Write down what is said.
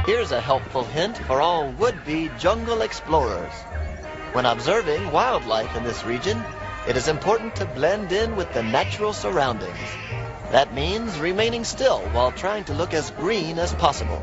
Here's a helpful hint for all would-be jungle explorers. When observing wildlife in this region, it is important to blend in with the natural surroundings. That means remaining still while trying to look as green as possible.